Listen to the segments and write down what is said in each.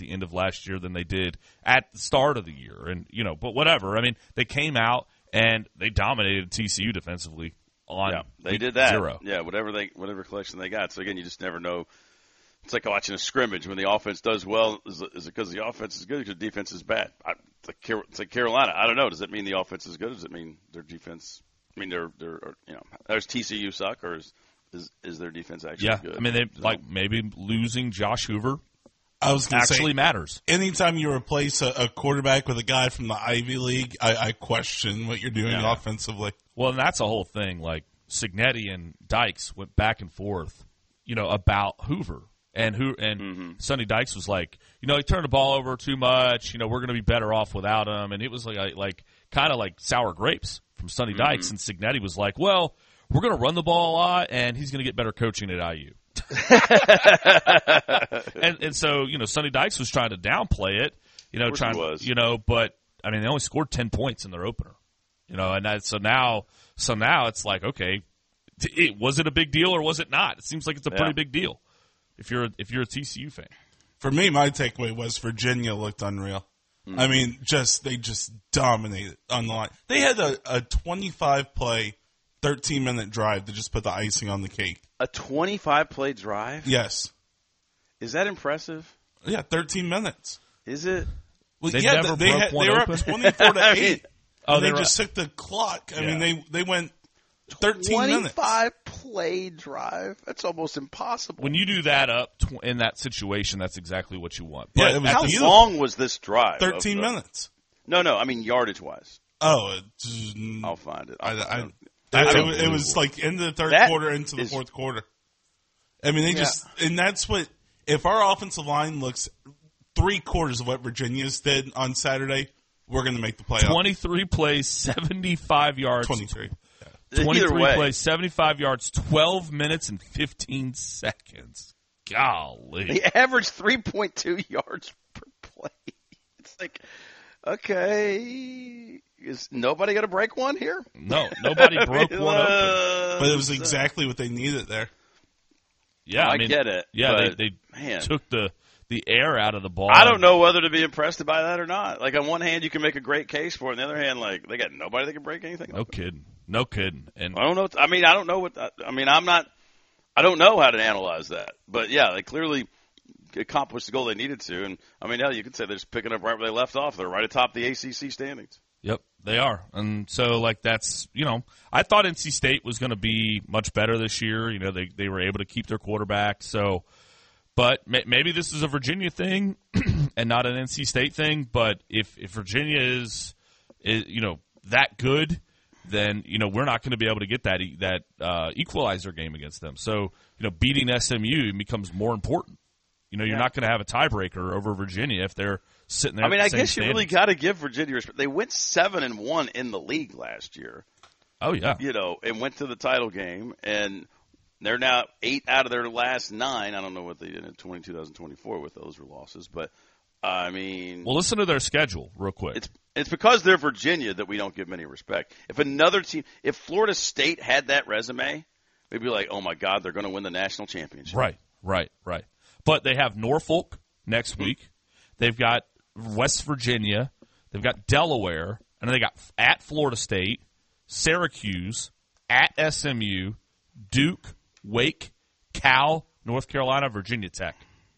the end of last year than they did at the start of the year. And, but whatever. I mean, they came out and they dominated TCU defensively on they did that. 0. Yeah, whatever collection they got. So, again, you just never know. It's like watching a scrimmage. When the offense does well, is it because the offense is good or because the defense is bad? It's like Carolina. I don't know. Does that mean the offense is good? Does it mean their defense – I mean, does TCU suck, or is their defense actually good? I mean, maybe losing Josh Hoover I was going to actually matters. Anytime you replace a quarterback with a guy from the Ivy League, I question what you're doing offensively. Well, and that's the whole thing. Like, Cignetti and Dykes went back and forth, about Hoover. And Sonny Dykes was like, he turned the ball over too much. We're going to be better off without him. And it was like kind of like sour grapes from Sonny Dykes. And Cignetti was like, well, we're going to run the ball a lot, and he's going to get better coaching at IU. and so, Sonny Dykes was trying to downplay it, but I mean, they only scored 10 points in their opener, and so now it's like, okay, was it a big deal or was it not? It seems like it's a pretty big deal if you're a TCU fan. For me, my takeaway was Virginia looked unreal. I mean, they just dominated on the line. They had a 25-play, 13-minute drive to just put the icing on the cake. A 25-play drive? Yes. Is that impressive? Yeah, 13 minutes. Is it? Well, they were up 24-8. They just took the clock. I mean, they went 13 minutes. 25-play drive? That's almost impossible. When you do that up in that situation, that's exactly what you want. But how long was this drive? 13 minutes. No, I mean yardage-wise. Oh. I'll find it. It was like into the third quarter, into the fourth quarter. I mean, and that's what, if our offensive line looks 3/4 of what Virginia's did on Saturday, we're going to make the playoff. 23 plays, 75 yards. 23. 23 plays, 75 yards, 12 minutes and 15 seconds. Golly. They averaged 3.2 yards per play. It's like, okay, is nobody going to break one here? No, nobody broke one open. But it was exactly what they needed there. Yeah, I get it. Yeah, they took the air out of the ball. I don't know whether to be impressed by that or not. Like, on one hand, you can make a great case for it. On the other hand, like, they got nobody that can break anything. No kidding. And I don't know. I don't know I don't know how to analyze that. But yeah, they clearly accomplished the goal they needed to. And I mean, hell, you could say they're just picking up right where they left off. They're right atop the ACC standings. Yep, they are. And so, that's, I thought NC State was going to be much better this year. They were able to keep their quarterback. So, but maybe this is a Virginia thing and not an NC State thing. But if Virginia is that good, then we're not going to be able to get that equalizer game against them. So beating SMU becomes more important. You're not going to have a tiebreaker over Virginia if they're sitting there. I mean, I guess you really got to give Virginia respect. They went 7-1 in the league last year. Oh yeah, and went to the title game, and they're now 8 out of their last 9. I don't know what they did in 2024 with those losses, but I mean, well, listen to their schedule real quick. It's because they're Virginia that we don't give them any respect. If another team, if Florida State had that resume, we'd be like, oh my God, they're going to win the national championship. Right. But they have Norfolk next week. They've got West Virginia. They've got Delaware. And then they got at Florida State, Syracuse, at SMU, Duke, Wake, Cal, North Carolina, Virginia Tech.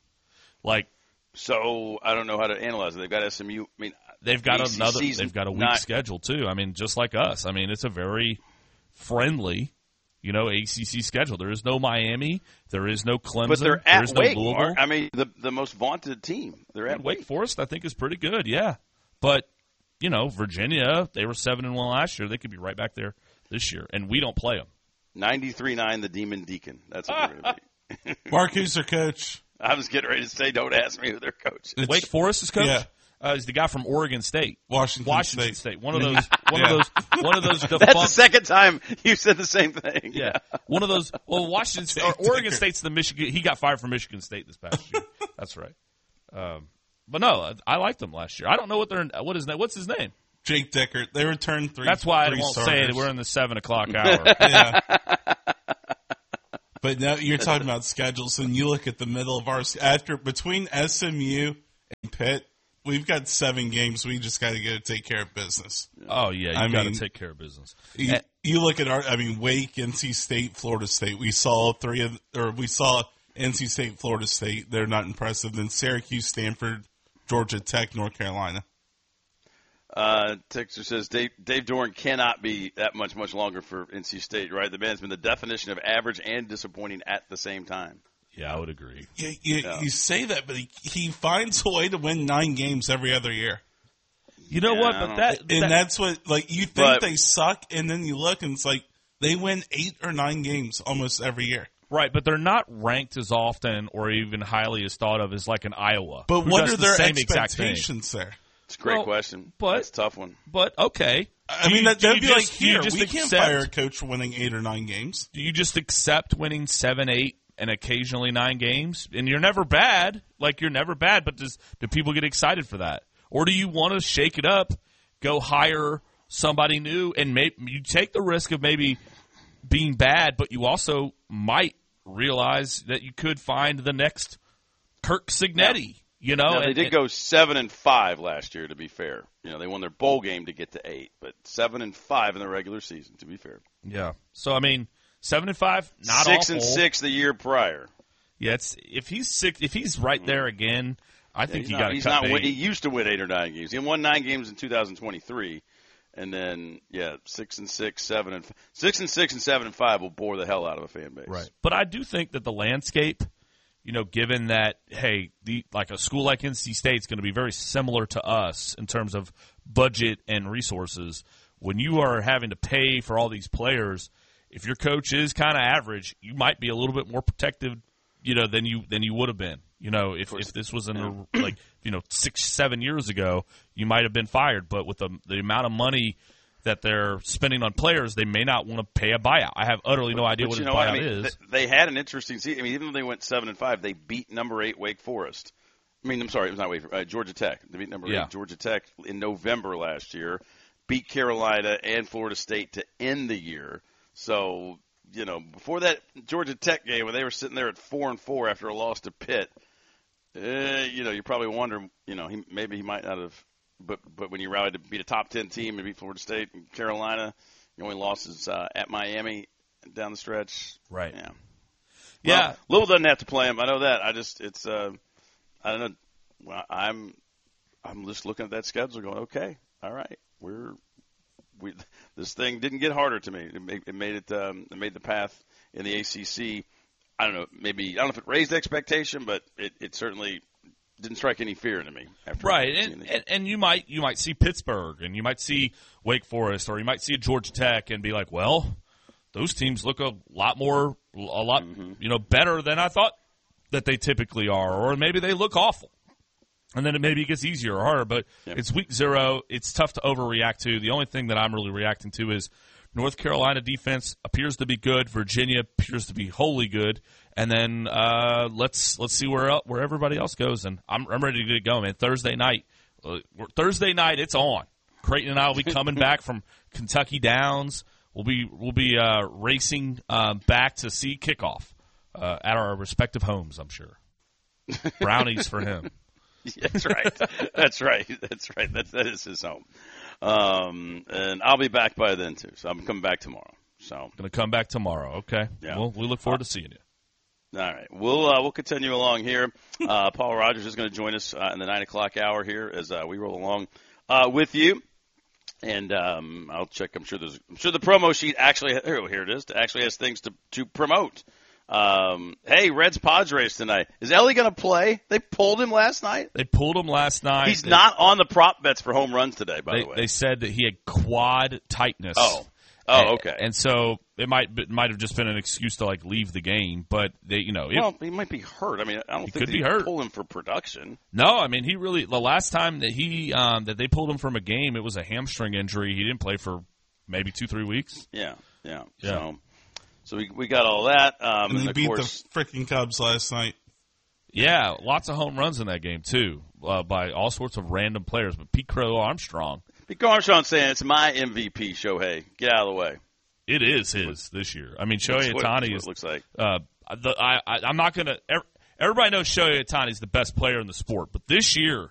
So I don't know how to analyze it. They've got SMU. I mean, they've got a weak schedule too. I mean, just like us. I mean, it's a very friendly, ACC schedule. There is no Miami. There is no Clemson. But they're at Wake. No Louisville. I mean, the most vaunted team. They're at Wake Forest. I think is pretty good. Yeah, but Virginia, they were 7-1 last year. They could be right back there this year, and we don't play them. 93-9, the Demon Deacon. That's what they're going to be. Mark, who's their coach? I was getting ready to say, don't ask me who their coach is. Wake Forest's coach? Yeah. Is the guy from Oregon State. Washington State. One of those defunct. That's the second time you said the same thing. Yeah. One of those. Well, Oregon State's the Michigan. He got fired from Michigan State this past year. That's right. But no, I liked them last year. I don't know what's his name? Jake Dickert. They returned 3. That's why I won't say it. We're in the 7:00 hour. Yeah. But now you're talking about schedules, and you look at the middle of between SMU and Pitt, we've got 7 games. We just got to get to take care of business. Oh, yeah, you got to take care of business. You look at Wake, NC State, Florida State. We saw NC State, Florida State. They're not impressive. Then Syracuse, Stanford, Georgia Tech, North Carolina. Texter says Dave Doran cannot be that much longer for NC State, right? The man's been the definition of average and disappointing at the same time. Yeah, I would agree. You say that, but he finds a way to win 9 games every other year. You know what? But that's what, like, you think they suck, and then you look, and it's like they win 8 or 9 games almost every year. Right, but they're not ranked as often or even highly as thought of as like an Iowa. But what are their expectations there? It's a great question. That's a tough one. But, okay. I mean, that'd be like, here, we can't fire a coach for winning 8 or 9 games. Do you just accept winning 7, 8, and occasionally 9 games? And you're never bad. Like, you're never bad, but do people get excited for that? Or do you want to shake it up, go hire somebody new, and you take the risk of maybe being bad, but you also might realize that you could find the next Kirk Cignetti. You know, they did go 7-5 last year. To be fair, they won their bowl game to get to 8, but 7-5 in the regular season. To be fair, yeah. So I mean, 7-5, not 6-6 the year prior. Yeah, if he's right there again, I think you got to cut bait. He used to win 8 or 9 games. He won 9 games in 2023, and then 6-6, 7-5. 6-6 and 7-5 will bore the hell out of a fan base. Right, but I do think that the landscape. Given that, hey, like a school like NC State is going to be very similar to us in terms of budget and resources, when you are having to pay for all these players, if your coach is kind of average, you might be a little bit more protected, than you would have been. If this was in 6-7 years ago, you might have been fired. But with the amount of money that they're spending on players, they may not want to pay a buyout. I have utterly no idea what a buyout is. They had an interesting season. Even though they went 7-5, they beat number 8 Wake Forest. I'm sorry, it was not Wake Forest. Georgia Tech. They beat number 8 Georgia Tech in November last year. Beat Carolina and Florida State to end the year. So, before that Georgia Tech game, when they were sitting there at 4-4 after a loss to Pitt, you probably wonder, maybe he might not have. But when you rallied to beat a top 10 team and beat Florida State and Carolina, your only losses at Miami down the stretch. Right. Yeah. Yeah. Louisville doesn't have to play him. I know that. I don't know. Well, I'm just looking at that schedule going, okay, all right, this thing didn't get harder to me. It made the path in the ACC. I don't know. I don't know if it raised expectation, but it certainly didn't strike any fear into me. Right, and you might see Pittsburgh, and you might see Wake Forest, or you might see Georgia Tech, and be like, well, those teams look a lot better than I thought that they typically are, or maybe they look awful, and then maybe it gets easier or harder. But It's week 0; it's tough to overreact to. The only thing that I'm really reacting to is North Carolina defense appears to be good. Virginia appears to be wholly good. And then let's see where everybody else goes. And I'm ready to go, man. Thursday night, it's on. Creighton and I will be coming back from Kentucky Downs. We'll be racing back to see kickoff at our respective homes. I'm sure. Brownies for him. That's right. That's right. That is his home. And I'll be back by then too. So I'm coming back tomorrow. So going to come back tomorrow. Okay. Yeah. Well, we look forward to seeing you. All right, we'll continue along here. Paul Rogers is going to join us in the 9 o'clock hour here as we roll along with you, and I'll check. I'm sure the promo sheet actually here it is. Actually has things to promote. Hey, Reds Padres tonight. Is Ellie going to play? They pulled him last night. He's not on the prop bets for home runs today. By the way, they said that he had quad tightness. Oh, okay. And so it might have just been an excuse to leave the game, but they, he might be hurt. I mean, I don't think they pull him for production. No, I mean the last time that that they pulled him from a game, it was a hamstring injury. He didn't play for maybe 2-3 weeks. Yeah. So we got all that. And they beat the freaking Cubs last night. Yeah, lots of home runs in that game too, by all sorts of random players. But Pete Crow Armstrong. Pete Crow Armstrong saying it's my MVP. Shohei, get out of the way. It is his this year. I mean, Shohei Ohtani is. It looks like. I'm not gonna. everybody knows Shohei Ohtani is the best player in the sport, but this year